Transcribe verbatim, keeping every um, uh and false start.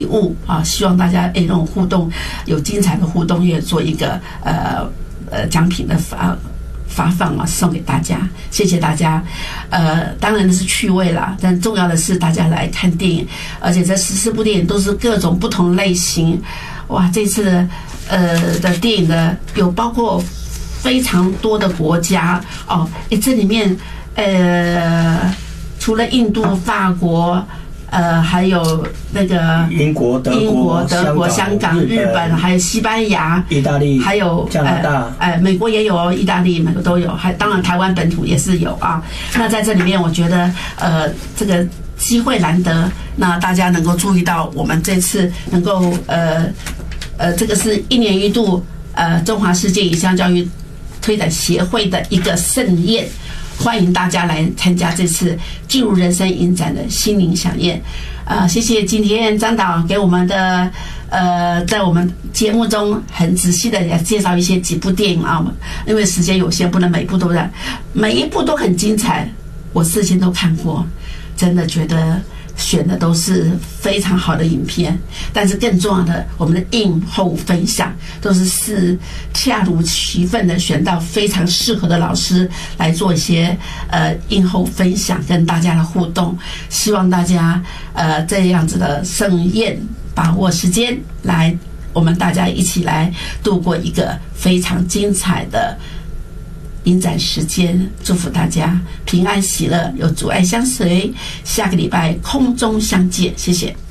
礼物啊，希望大家诶那种互动有精彩的互动，也做一个呃呃奖品的发发放啊，送给大家，谢谢大家。呃，当然是趣味啦，但重要的是大家来看电影，而且这十四部电影都是各种不同类型。哇，这次的呃的电影呢，有包括非常多的国家哦，诶，这里面呃除了印度、法国。呃，还有那个英国、德国、 英国、德国、香港、日本，还有西班牙、 意大利， 还有加拿大， 呃，美国也有哦，意大利、美国都有，还当然台湾本土也是有啊。那在这里面，我觉得呃，这个机会难得，那大家能够注意到我们这次能够呃呃，这个是一年一度呃中华世界影像教育推展协会的一个盛宴。欢迎大家来参加这次进入人生影展的心灵飨宴，呃，谢谢今天张导给我们的呃，在我们节目中很仔细的来介绍一些几部电影啊，因为时间有限，不能每部都在，每一部都很精彩，我事先都看过，真的觉得选的都是非常好的影片，但是更重要的，我们的映后分享都是是恰如其分的选到非常适合的老师来做一些呃映后分享，跟大家的互动。希望大家呃这样子的盛宴，把握时间来，我们大家一起来度过一个非常精彩的影展时间，祝福大家平安喜乐，有主爱相随。下个礼拜空中相见，谢谢。